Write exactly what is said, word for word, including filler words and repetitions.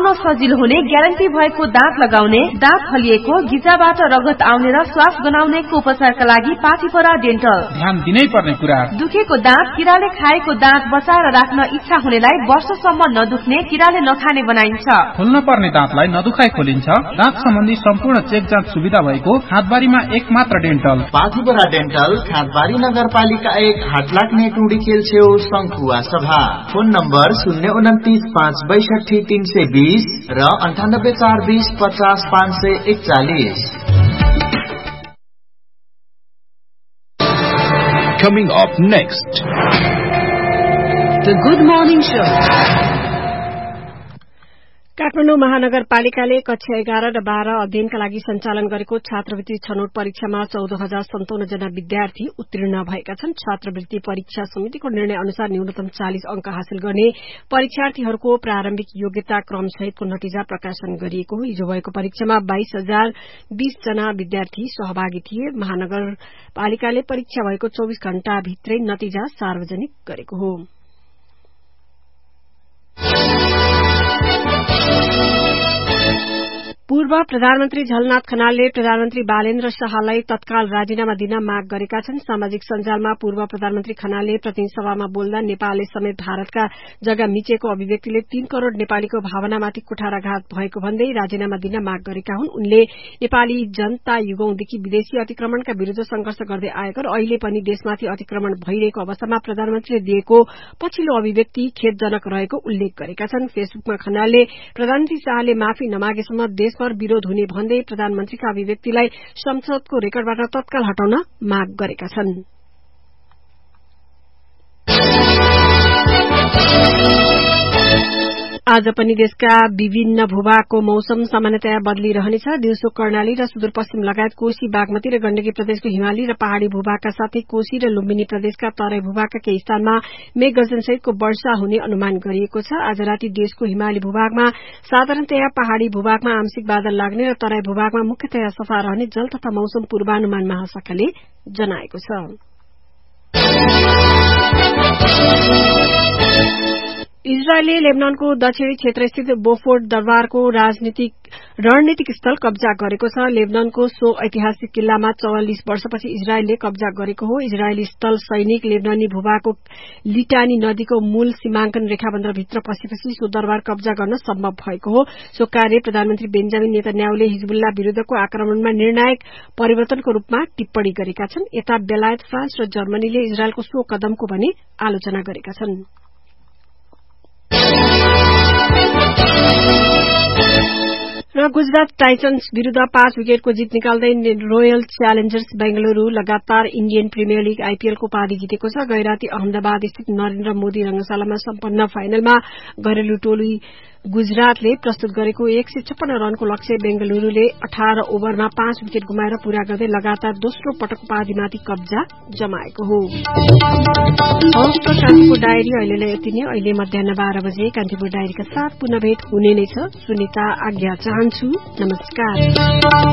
लगाउन सजिलो हुने ग्यारेन्टी भएको दाँत लगाउने, दाँत फलिएको, गिजाबाट रगत आउने र श्वास गनाउनेको उपचारका लागि पाठीपरा डेन्टल। ध्यान दिनै पर्ने कुरा, दुखेको दाँत, किराले खाएको दाँत बचाएर राख्न इच्छा हुनेलाई वर्षसम्म नदुख्ने, किराले नखाने बनाइन्छ। खोल्न पर्ने दाँतलाई नदुखाइ खोलिन्छ। दाँत सम्बन्धी सम्पूर्ण चेक जाँच सुविधा भएको खादबारीमा एक मात्र डेन्टल। पाठीपरा डेन्टल, खादबारी नगरपालिका एक, हाटलाग्ने टुडी खेल छेउ, शंखुवा सभा। फोन नम्बर शून्य उन्तिस पाँच बैसठी तीन सय बीस र अन्ठानब्बे चार बीस पचास पाँच सय एकचालिस। Coming up next, The Good Morning Show. Kathmandu महानगरपालिकाले कक्षा एघार र बाह्र अध्ययनका लागि सञ्चालन गरेको छात्रवृत्ति छनौट परीक्षामा चौध हजार सन्ताउन्न जना विद्यार्थी उत्तीर्ण भएका छन्। छात्रवृत्ति परीक्षा समितिको निर्णय अनुसार न्यूनतम चालिस अंक हासिल गर्ने परीक्षार्थीहरूको प्रारम्भिक योग्यता क्रम सहितको नतिजा प्रकाशन गरिएको हो। हिजो भएको परीक्षामा बाइस हजार बीस जना विद्यार्थी सहभागी थिए। महानगरपालिकाले परीक्षा भएको चौविस घण्टा भित्रै नतिजा सार्वजनिक गरेको हो। पूर्व प्रधानमन्त्री झलनाथ खनालले प्रधानमन्त्री बालेन्द्र शाहलाई तत्काल राजीनामा दिन माग गरेका छन्। सामाजिक सञ्जालमा पूर्व प्रधानमन्त्री खनालले प्रतिनिधि सभामा बोल्दा नेपालले समेत भारतका जग्गा मिचेको अभिव्यक्तिले तीन करोड़ नेपालीको भावनामाथि कुठाराघात भएको भन्दै राजीनामा दिन माग गरेका हुन्। उनले नेपाली जनता युगौंदेखि विदेशी अतिक्रमणका विरूद्ध संघर्ष गर्दै आएको र अहिले पनि देशमाथि अतिक्रमण भइरहेको अवस्थामा प्रधानमन्त्रीले दिएको पछिल्लो अभिव्यक्ति खेदजनक रहेको उल्लेख गरेका छन्। फेसबुकमा खनालले प्रधानमन्त्री शाहले माफी नमागेसम्म देश पर विरोध हुने भन्दै प्रधानमन्त्रीका अभिव्यक्तिलाई संसदको रेकर्डबाट तत्काल हटाउन माग गरेका छन्। आज पनि देशका विभिन्न भूभागको मौसम सामान्यतया बदलिरहनेछ। दिउँसो कर्णाली र सुदूरपश्चिम लगायत कोशी, बागमती र गण्डकी प्रदेशको हिमाली र पहाड़ी भूभागका साथै कोशी र लुम्बिनी प्रदेशका तराई भूभागका केही स्थानमा मेघ गर्जनसहितको वर्षा हुने अनुमान गरिएको छ। आज राति देशको हिमाली भूभागमा साधारणतया, पहाड़ी भूभागमा आंशिक बादल लाग्ने र तराई भूभागमा मुख्यतया सफा रहने जल तथा मौसम पूर्वानुमान महाशाखाले जनाएको छ। इजरायलले लेबनानको दक्षिणी क्षेत्रस्थित बोफोर्ड दरबारको राजनीतिक रणनीतिक स्थल कब्जा गरेको छ। लेबनानको सो ऐतिहासिक किल्लामा चौवालिस वर्षपछि इजरायलले कब्जा गरेको हो। इजरायली स्थल सैनिक लेबनानी भूभागको लिटानी नदीको मूल सीमांकन रेखाबन्धभित्र पसेपछि सो दरबार कब्जा गर्न सम्भव भएको हो। सो कार्य प्रधानमन्त्री बेन्जामिन नेतन्याहुले हिजबुल्ला विरूद्धको आक्रमणमा निर्णायक परिवर्तनको रूपमा टिप्पणी गरेका छन्। यता बेलायत, फ्रान्स र जर्मनीले इजरायलको सो कदमको पनि आलोचना गरेका छन्। र गुजरात टाइटन्स विरूद्ध पाँच विकेटको जीत निकाल्दै रोयल च्यालेन्जर्स बेंगलुरू लगातार इण्डियन प्रिमियर लीग आईपीएलको उपाधि जितेको छ। गैराती अहमदाबाद स्थित नरेन्द्र मोदी रंगशालामा सम्पन्न फाइनलमा घरेलु टोली गुजरातले प्रस्तुत गरेको एक सय छप्पन्न रनको लक्ष्य बेंगलुरूले अठार ओभरमा पाँच विकेट गुमाएर पूरा गर्दै लगातार दोस्रो पटक उपाधिमाथि कब्जा जमाएको हो। कान्तिपुर डायरी अहिलेलाई यति नै। अहिले मध्याह बाह्र बजे कान्तिपुर डायरीका साथ पुनः भेट हुने नै छ। सुनिता आज्ञा चाहन्छु। नमस्कार।